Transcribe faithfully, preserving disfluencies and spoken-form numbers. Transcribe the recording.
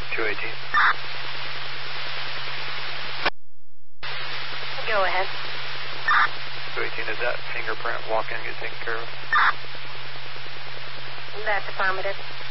two eighteen. Go ahead. two eighteen, is that fingerprint walk-in get taken care of? That's affirmative.